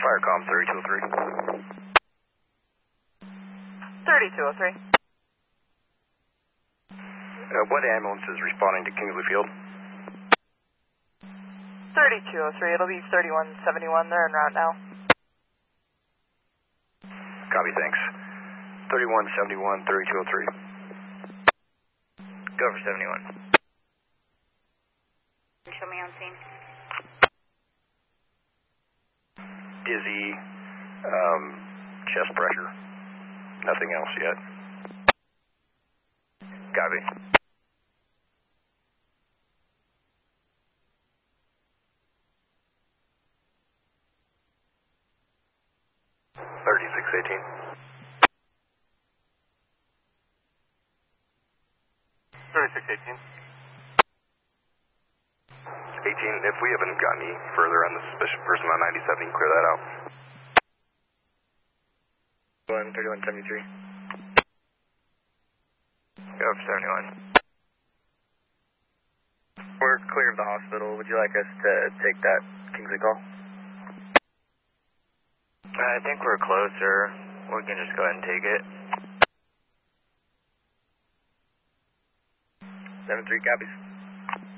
Firecom 3203. 3203. What ambulance is responding to Kingsley Field? 3203. It'll be 3171. They're en route now. Copy, thanks. 3171, 3203. Go for 71. Show me on scene. Dizzy, chest pressure. Nothing else yet. Copy. $3618. 3618. 18, if we haven't gotten any further on the suspicious person on 97, you can clear that out. 3173. Go for 71. We're clear of the hospital. Would you like us to take that Kingsley call? I think we're closer. We can just go ahead and take it. 73 copies.